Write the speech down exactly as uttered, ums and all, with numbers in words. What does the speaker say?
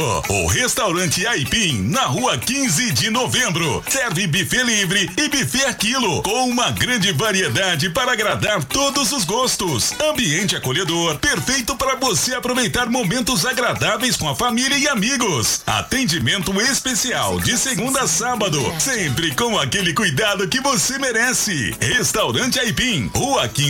O Restaurante Aipim, na rua quinze de novembro. Serve buffet livre e buffet a quilo, com uma grande variedade para agradar todos os gostos. Ambiente acolhedor, perfeito para você aproveitar momentos agradáveis com a família e amigos. Atendimento especial de segunda a sábado, sempre com aquele cuidado que você merece. Restaurante Aipim, rua quinze